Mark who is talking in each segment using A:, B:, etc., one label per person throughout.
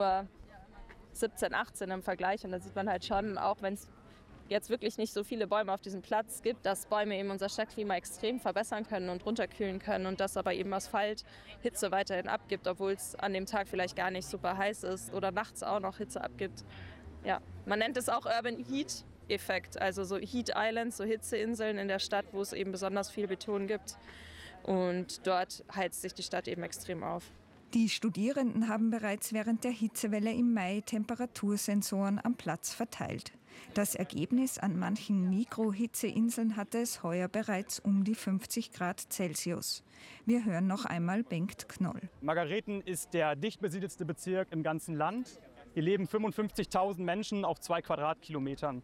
A: 17, 18 im Vergleich. Und da sieht man halt schon, auch wenn es jetzt wirklich nicht so viele Bäume auf diesem Platz gibt, dass Bäume eben unser Stadtklima extrem verbessern können und runterkühlen können und dass aber eben Asphalt Hitze weiterhin abgibt, obwohl es an dem Tag vielleicht gar nicht super heiß ist oder nachts auch noch Hitze abgibt. Ja, man nennt es auch Urban Heat Effekt, also so Heat Islands, so Hitzeinseln in der Stadt, wo es eben besonders viel Beton gibt. Und dort heizt sich die Stadt eben extrem auf.
B: Die Studierenden haben bereits während der Hitzewelle im Mai Temperatursensoren am Platz verteilt. Das Ergebnis: an manchen Mikrohitzeinseln hatte es heuer bereits um die 50 Grad Celsius. Wir hören noch einmal Bengt Knoll.
C: Margareten ist der dicht besiedelste Bezirk im ganzen Land. Hier leben 55.000 Menschen auf 2 Quadratkilometern.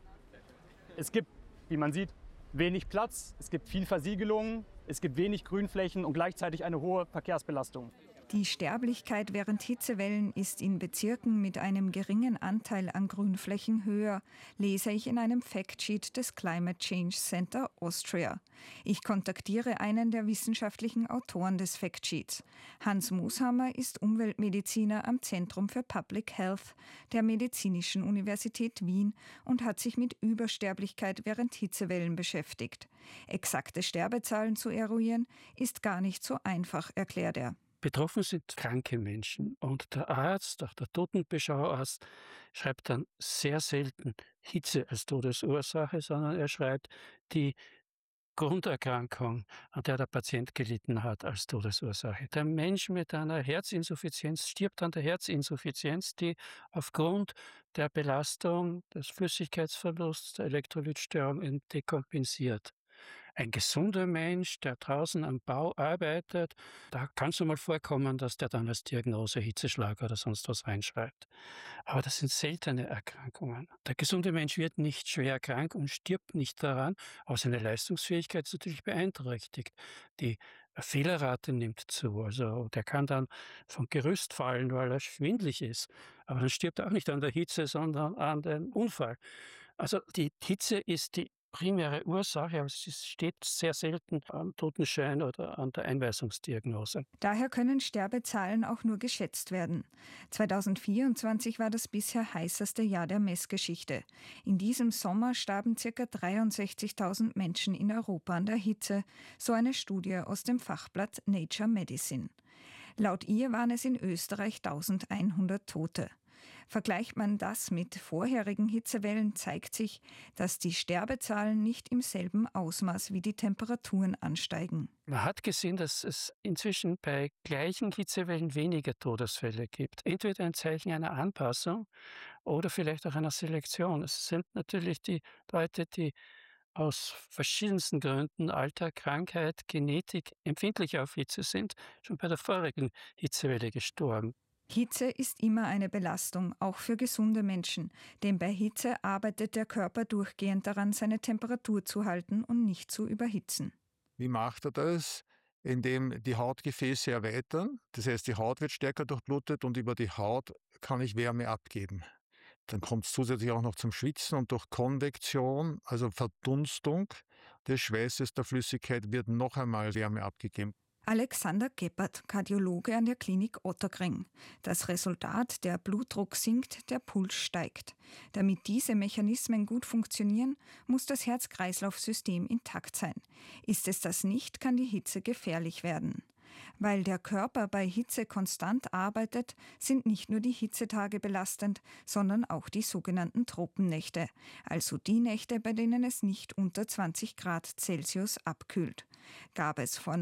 C: Es gibt, wie man sieht, wenig Platz, es gibt viel Versiegelung, es gibt wenig Grünflächen und gleichzeitig eine hohe Verkehrsbelastung.
B: Die Sterblichkeit während Hitzewellen ist in Bezirken mit einem geringen Anteil an Grünflächen höher, lese ich in einem Factsheet des Climate Change Center Austria. Ich kontaktiere einen der wissenschaftlichen Autoren des Factsheets. Hans Mooshammer ist Umweltmediziner am Zentrum für Public Health der Medizinischen Universität Wien und hat sich mit Übersterblichkeit während Hitzewellen beschäftigt. Exakte Sterbezahlen zu eruieren ist gar nicht so einfach, erklärt er.
D: Betroffen sind kranke Menschen und der Arzt, auch der Totenbeschauerarzt, schreibt dann sehr selten Hitze als Todesursache, sondern er schreibt die Grunderkrankung, an der der Patient gelitten hat, als Todesursache. Der Mensch mit einer Herzinsuffizienz stirbt an der Herzinsuffizienz, die aufgrund der Belastung, des Flüssigkeitsverlusts, der Elektrolytstörung dekompensiert. Ein gesunder Mensch, der draußen am Bau arbeitet, da kann es mal vorkommen, dass der dann als Diagnose Hitzeschlag oder sonst was reinschreibt. Aber das sind seltene Erkrankungen. Der gesunde Mensch wird nicht schwer krank und stirbt nicht daran, aber seine Leistungsfähigkeit ist natürlich beeinträchtigt. Die Fehlerrate nimmt zu, also der kann dann vom Gerüst fallen, weil er schwindlig ist. Aber dann stirbt er auch nicht an der Hitze, sondern an dem Unfall. Also die Hitze ist die primäre Ursache, aber es steht sehr selten am Totenschein oder an der Einweisungsdiagnose.
B: Daher können Sterbezahlen auch nur geschätzt werden. 2024 war das bisher heißeste Jahr der Messgeschichte. In diesem Sommer starben ca. 63.000 Menschen in Europa an der Hitze, so eine Studie aus dem Fachblatt Nature Medicine. Laut ihr waren es in Österreich 1.100 Tote. Vergleicht man das mit vorherigen Hitzewellen, zeigt sich, dass die Sterbezahlen nicht im selben Ausmaß wie die Temperaturen ansteigen.
D: Man hat gesehen, dass es inzwischen bei gleichen Hitzewellen weniger Todesfälle gibt. Entweder ein Zeichen einer Anpassung oder vielleicht auch einer Selektion. Es sind natürlich die Leute, die aus verschiedensten Gründen, Alter, Krankheit, Genetik empfindlich auf Hitze sind, schon bei der vorigen Hitzewelle gestorben.
B: Hitze ist immer eine Belastung, auch für gesunde Menschen, denn bei Hitze arbeitet der Körper durchgehend daran, seine Temperatur zu halten und nicht zu überhitzen.
E: Wie macht er das? Indem die Hautgefäße erweitern, das heißt, die Haut wird stärker durchblutet und über die Haut kann ich Wärme abgeben. Dann kommt es zusätzlich auch noch zum Schwitzen und durch Konvektion, also Verdunstung des Schweißes der Flüssigkeit, wird noch einmal Wärme abgegeben.
B: Alexander Geppert, Kardiologe an der Klinik Otterkring. Das Resultat: der Blutdruck sinkt, der Puls steigt. Damit diese Mechanismen gut funktionieren, muss das Herz-Kreislauf-System intakt sein. Ist es das nicht, kann die Hitze gefährlich werden. Weil der Körper bei Hitze konstant arbeitet, sind nicht nur die Hitzetage belastend, sondern auch die sogenannten Tropennächte, also die Nächte, bei denen es nicht unter 20 Grad Celsius abkühlt. Gab es vor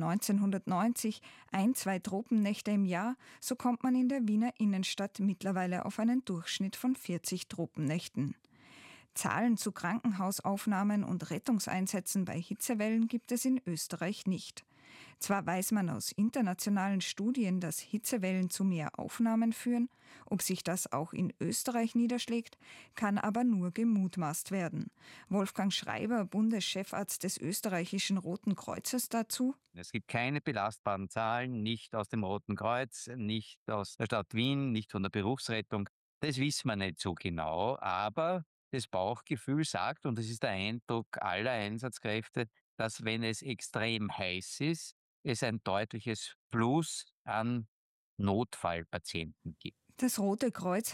B: 1990 2 Tropennächte im Jahr, so kommt man in der Wiener Innenstadt mittlerweile auf einen Durchschnitt von 40 Tropennächten. Zahlen zu Krankenhausaufnahmen und Rettungseinsätzen bei Hitzewellen gibt es in Österreich nicht. Zwar weiß man aus internationalen Studien, dass Hitzewellen zu mehr Aufnahmen führen, ob sich das auch in Österreich niederschlägt, kann aber nur gemutmaßt werden. Wolfgang Schreiber, Bundeschefarzt des österreichischen Roten Kreuzes, dazu:
F: Es gibt keine belastbaren Zahlen, nicht aus dem Roten Kreuz, nicht aus der Stadt Wien, nicht von der Berufsrettung. Das wissen wir nicht so genau, aber das Bauchgefühl sagt, und das ist der Eindruck aller Einsatzkräfte, dass wenn es extrem heiß ist, es ein deutliches Plus an Notfallpatienten gibt.
B: Das Rote Kreuz